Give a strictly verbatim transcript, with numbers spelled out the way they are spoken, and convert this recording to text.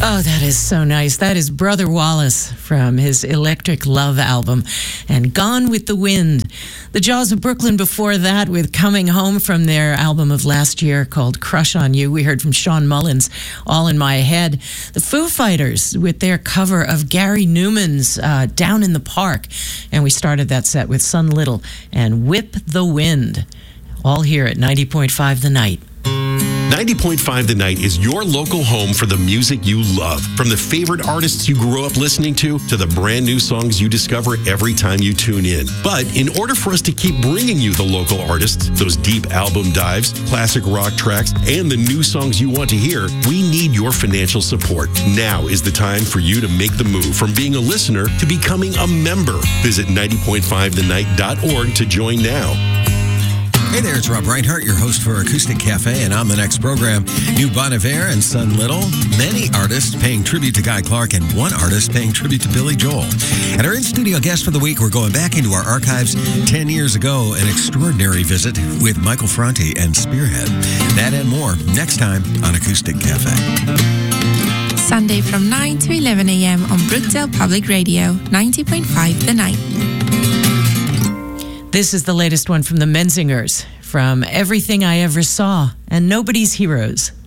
Oh, that is so nice. That is Brother Wallace from his Electric Love album and Gone with the Wind. The Jaws of Brooklyn before that with Coming Home from their album of last year called Crush on You. We heard from Sean Mullins, All in My Head. The Foo Fighters with their cover of Gary Newman's uh, Down in the Park. And we started that set with Sun Little and Whip the Wind. All here at ninety point five The Night. ninety point five The Night is your local home for the music you love. From the favorite artists you grew up listening to, to the brand new songs you discover every time you tune in. But in order for us to keep bringing you the local artists, those deep album dives, classic rock tracks, and the new songs you want to hear, we need your financial support. Now is the time for you to make the move from being a listener to becoming a member. Visit ninety point five the night dot org to join now. Hey there, it's Rob Reinhart, your host for Acoustic Cafe, and on the next program, New Bon Iver and Sun Little, many artists paying tribute to Guy Clark, and one artist paying tribute to Billy Joel. And our in-studio guest for the week, we're going back into our archives ten years ago, an extraordinary visit with Michael Franti and Spearhead. That and more next time on Acoustic Cafe. Sunday from nine to eleven a.m. on Brookdale Public Radio, ninety point five The Night. This is the latest one from the Menzingers, from Everything I Ever Saw and Nobody's Heroes.